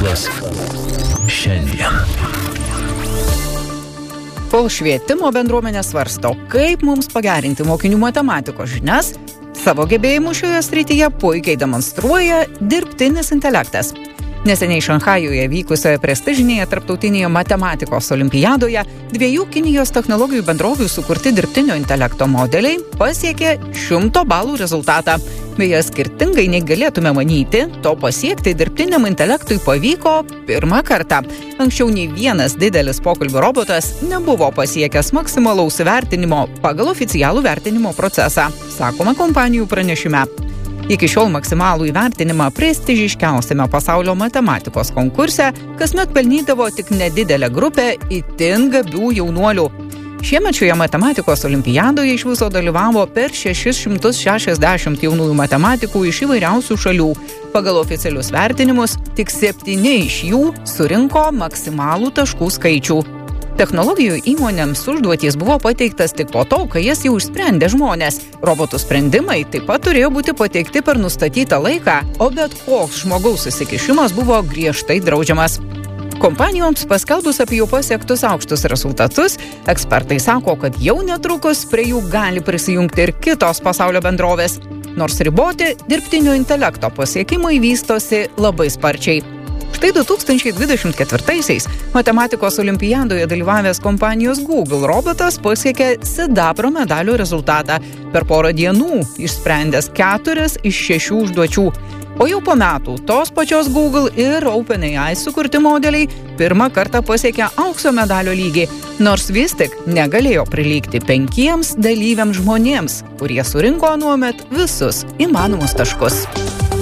Mokslas šiandien. Kol švietimo bendruomenė svarsto, kaip mums pagerinti mokinių matematikos žinias, savo gebėjimų šioje srityje puikiai demonstruoja dirbtinis intelektas. Neseniai Šanchajuje vykusioje prestižinėje tarptautinėje matematikos olimpiadoje 2 Kinijos technologijų bendrovių sukurti dirbtinio intelekto modeliai pasiekė 100 balų rezultatą. Beje, skirtingai nei galėtume manyti, to pasiekti dirbtiniam intelektui pavyko pirmą kartą. Anksčiau nei vienas didelis pokalbių robotas nebuvo pasiekęs maksimalaus vertinimo pagal oficialų vertinimo procesą, sakoma kompanijų pranešime. Iki šiol maksimalų įvertinimą prestižiškiausiame pasaulio matematikos konkurse kasmet pelnydavo tik nedidelė grupė itin gabių jaunuolių. Šiemet šioje matematikos olimpiadoje iš viso dalyvavo per 660 jaunųjų matematikų iš įvairiausių šalių. Pagal oficialius vertinimus tik 7 iš jų surinko maksimalų taškų skaičių. Technologijų įmonėms užduotys buvo pateiktas tik po to, kai jas jau išsprendė žmonės. Robotų sprendimai taip pat turėjo būti pateikti per nustatytą laiką, o bet koks žmogaus įsikišimas buvo griežtai draudžiamas. Kompanijoms paskelbus apie jų pasiektus aukštus rezultatus, ekspertai sako, kad jau netrukus prie jų gali prisijungti ir kitos pasaulio bendrovės, nors riboti dirbtinio intelekto pasiekimai vystosi labai sparčiai. Štai 2024-aisiais matematikos olimpiadoje dalyvavęs kompanijos Google robotas pasiekė sidabro medalio rezultatą, per porą dienų išsprendęs 4 iš 6 užduočių. O jau po metų tos pačios Google ir OpenAI sukurti modeliai pirmą kartą pasiekė aukso medalio lygį, nors vis tik negalėjo prilygti 5 dalyviams žmonėms, kurie surinko anuomet visus įmanomus taškus.